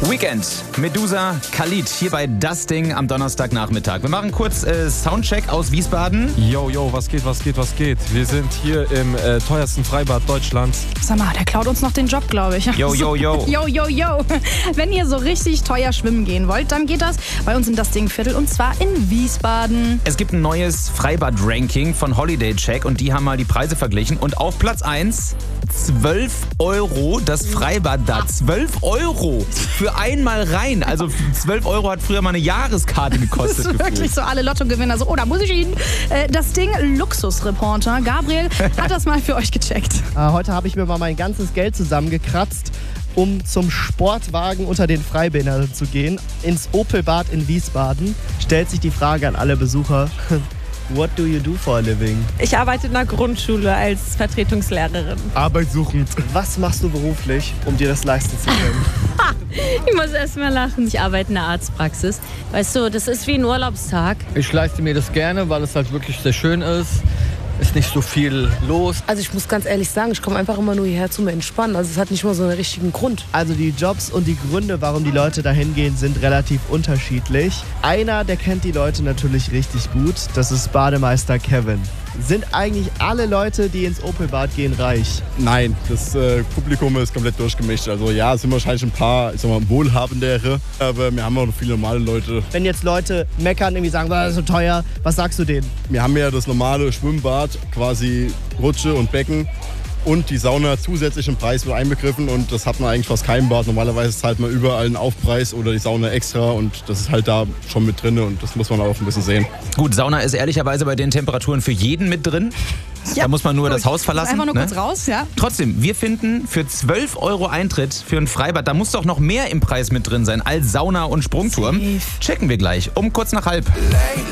Weekend, Medusa, Khalid, hier bei Das Ding am Donnerstagnachmittag. Wir machen kurz Soundcheck aus Wiesbaden. Yo, was geht? Wir sind hier im teuersten Freibad Deutschlands. Sag mal, der klaut uns noch den Job, glaube ich. Yo. Yo. Wenn ihr so richtig teuer schwimmen gehen wollt, dann geht das bei uns in das Dingviertel und zwar in Wiesbaden. Es gibt ein neues Freibad-Ranking von Holiday Check und die haben mal die Preise verglichen. Und auf Platz 1 12 Euro das Freibad da. 12 Euro für einmal rein. Also 12 Euro hat früher mal eine Jahreskarte gekostet. Das ist wirklich so, alle Lottogewinner so, da muss ich Ihnen das Ding Luxusreporter. Gabriel hat das mal für euch gecheckt. Heute habe ich mir mal mein ganzes Geld zusammengekratzt, um zum Sportwagen unter den Freibädern zu gehen. Ins Opelbad in Wiesbaden. Stellt sich die Frage an alle Besucher. What do you do for a living? Ich arbeite in der Grundschule als Vertretungslehrerin. Arbeitssuchend. Was machst du beruflich, um dir das leisten zu können? Ich muss erst mal lachen. Ich arbeite in der Arztpraxis. Weißt du, das ist wie ein Urlaubstag. Ich leiste mir das gerne, weil es halt wirklich sehr schön ist. Ist nicht so viel los. Also ich muss ganz ehrlich sagen, ich komme einfach immer nur hierher zum Entspannen. Also es hat nicht mal so einen richtigen Grund. Also die Jobs und die Gründe, warum die Leute dahin gehen, sind relativ unterschiedlich. Einer, der kennt die Leute natürlich richtig gut. Das ist Bademeister Kevin. Sind eigentlich alle Leute, die ins Opelbad gehen, reich? Nein, das Publikum ist komplett durchgemischt. Also ja, es sind wahrscheinlich ein paar, ich sag mal, wohlhabendere, aber wir haben auch noch viele normale Leute. Wenn jetzt Leute meckern, irgendwie sagen, das ist so teuer, was sagst du denen? Wir haben ja das normale Schwimmbad, quasi Rutsche und Becken und die Sauna zusätzlich im Preis mit einbegriffen und das hat man eigentlich fast keinem Bad. Normalerweise zahlt man überall einen Aufpreis oder die Sauna extra und das ist halt da schon mit drin und das muss man auch ein bisschen sehen. Gut, Sauna ist ehrlicherweise bei den Temperaturen für jeden mit drin. Ja, da muss man nur das Haus verlassen. Einfach nur kurz raus, ja. Trotzdem, wir finden für 12 Euro Eintritt für ein Freibad, da muss doch noch mehr im Preis mit drin sein als Sauna und Sprungturm. Safe. Checken wir gleich um kurz nach halb.